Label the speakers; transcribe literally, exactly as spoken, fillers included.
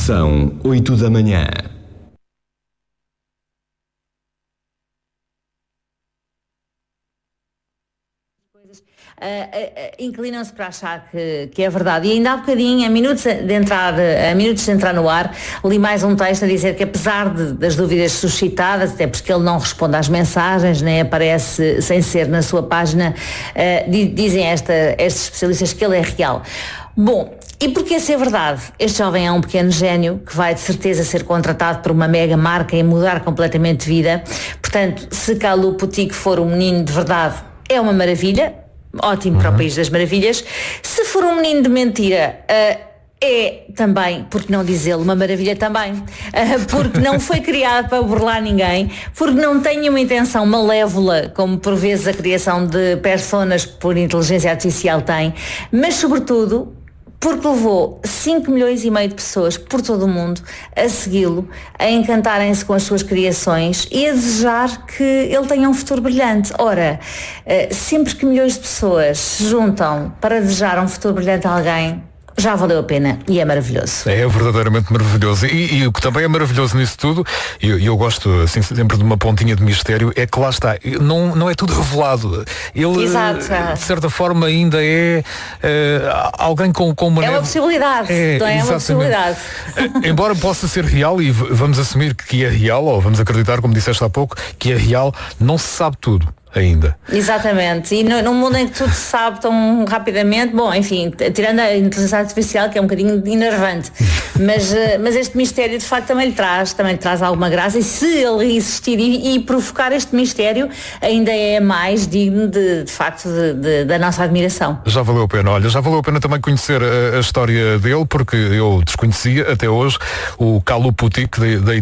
Speaker 1: São oito da manhã.
Speaker 2: Uh, uh, uh, inclinam-se para achar que, que é verdade. E ainda há bocadinho, a minutos de entrar, a minutos de entrar no ar, li mais um texto a dizer que, apesar de, das dúvidas suscitadas, até porque ele não responde às mensagens, nem aparece sem ser na sua página, uh, dizem esta, estes especialistas que ele é real. Bom, e porque se é verdade, este jovem é um pequeno gênio que vai de certeza ser contratado por uma mega marca e mudar completamente de vida. Portanto, se Kalu Putik for um menino de verdade, é uma maravilha. Ótimo para o País das Maravilhas. Se for um menino de mentira, uh, é também, por que não dizê-lo, uma maravilha também. Uh, porque não foi criado para burlar ninguém, porque não tem uma intenção malévola, como por vezes a criação de personas por inteligência artificial tem, mas sobretudo porque levou cinco milhões e meio de pessoas por todo o mundo a segui-lo, a encantarem-se com as suas criações e a desejar que ele tenha um futuro brilhante. Ora, sempre que milhões de pessoas se juntam para desejar um futuro brilhante a alguém, já valeu a pena e é maravilhoso.
Speaker 3: É verdadeiramente maravilhoso. E, e o que também é maravilhoso nisso tudo, e eu, eu gosto assim, sempre de uma pontinha de mistério, é que lá está, não, não é tudo revelado. Ele,
Speaker 2: Exato.
Speaker 3: de certa forma, ainda é uh, alguém com, com uma...
Speaker 2: É uma possibilidade,
Speaker 3: é,
Speaker 2: não é? É uma possibilidade.
Speaker 3: Embora possa ser real, e vamos assumir que é real, ou vamos acreditar, como disseste há pouco, que é real, não se sabe tudo ainda.
Speaker 2: Exatamente. E no, num mundo em que tudo se sabe tão rapidamente, bom, enfim, tirando a inteligência artificial, que é um bocadinho enervante, mas, mas este mistério de facto também lhe traz, também lhe traz alguma graça, e se ele existir e, e provocar este mistério, ainda é mais digno de, de facto de, de, da nossa admiração.
Speaker 3: Já valeu a pena, olha, já valeu a pena também conhecer a, a história dele, porque eu desconhecia até hoje o Kalu Putik da